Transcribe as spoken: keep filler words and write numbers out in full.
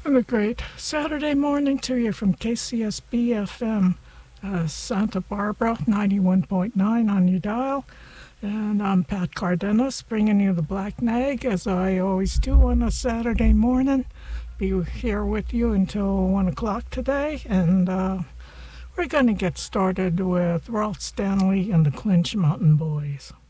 And a great Saturday morning to you from K C S B F M, uh, Santa Barbara, ninety-one point nine on your dial. And I'm Pat Cardenas, bringing you the Black Nag, as I always do on a Saturday morning. Be here with you until one o'clock today, and uh, we're going to get started with Ralph Stanley and the Clinch Mountain Boys.